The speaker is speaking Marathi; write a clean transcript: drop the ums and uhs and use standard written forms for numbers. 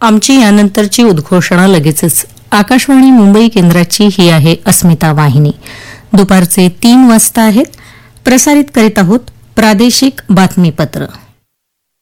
आमची यानंतरची उद्घोषणा लगेचच. आकाशवाणी मुंबई केंद्राची ही आहे अस्मिता वाहिनी. दुपारचे 3 वाजता आहेत. प्रसारित करीत आहोत प्रादेशिक बातमीपत्र.